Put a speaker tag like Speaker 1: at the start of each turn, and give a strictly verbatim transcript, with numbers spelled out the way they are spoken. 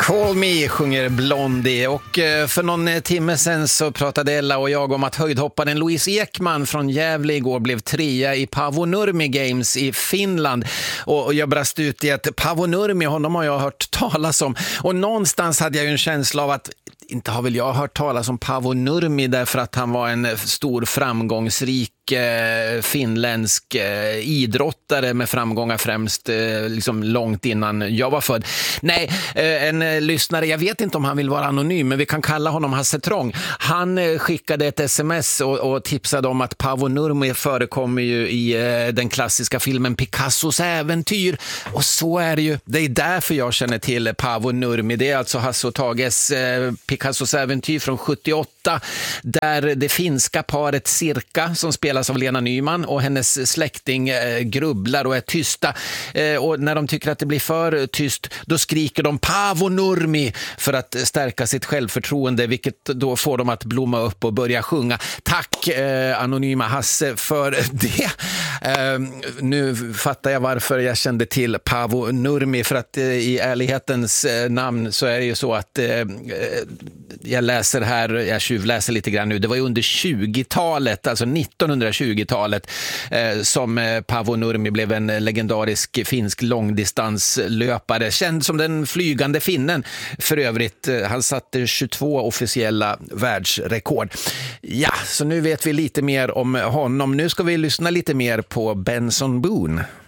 Speaker 1: Call Me sjunger Blondie, och för någon timme sen så pratade Ella och jag om att höjdhopparen Louise Ekman från Gävle igår blev trea i Paavo Nurmi Games i Finland, och jag brast ut i att Paavo Nurmi, honom har jag hört talas om, och någonstans hade jag ju en känsla av att inte har väl jag hört talas om Paavo Nurmi därför att han var en stor framgångsrik eh, finländsk eh, idrottare med framgångar främst eh, liksom långt innan jag var född. Nej, eh, en eh, lyssnare, jag vet inte om han vill vara anonym, men vi kan kalla honom Hasse Trång. Han eh, skickade ett sms och, och tipsade om att Paavo Nurmi förekommer ju i eh, den klassiska filmen Picassos äventyr, och så är det ju. Det är därför jag känner till Paavo Nurmi. Det är alltså Hasse och Tages eh, Picassos äventyr från sjuttioåtta, där det finska paret Cirka, som spelas av Lena Nyman, och hennes släkting eh, grubblar och är tysta. Eh, och när de tycker att det blir för tyst, då skriker de Paavo Nurmi för att stärka sitt självförtroende, vilket då får dem att blomma upp och börja sjunga. Tack eh, anonyma Hasse för det. Eh, nu fattar jag varför jag kände till Paavo Nurmi, för att eh, i ärlighetens eh, namn så är det ju så att eh, jag läser här, jag tjuvläser lite grann nu, det var ju under tjugotalet, alltså nittonhundratjugotalet, eh, som eh, Paavo Nurmi blev en legendarisk finsk långdistanslöpare, känd som den flygande finnen för övrigt. Eh, han satte tjugotvå officiella världsrekord. Ja, så nu vet vi lite mer om honom. Nu ska vi lyssna lite mer på Benson Boone.